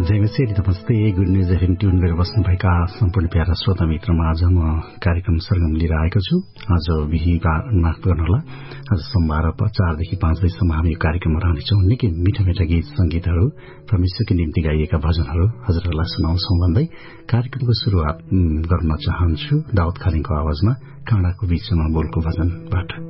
जयमसेरी नमस्ते। Good news FM tune गरेर बस्नुभएका सम्पूर्ण प्यारा श्रोता मित्रमा आज म कार्यक्रम सरगम लिएर आएको छु। आज बिहीबार माफ गर्नुहोला, आज सोमबार 4 देखि 5 बजेसम्म हामी कार्यक्रममा रहनेछौँ। निकै मिठा मिठा गीत संगीतहरू, परमेश्वरको निम्ति गाइएका भजनहरू हजुरहरूलाई सुनाउँछौं भन्दै कार्यक्रमको शुरूआत गर्न चाहन्छु दाउद खालिङको आवाजमा काँडाको बीचमा बोलको भजनबाट।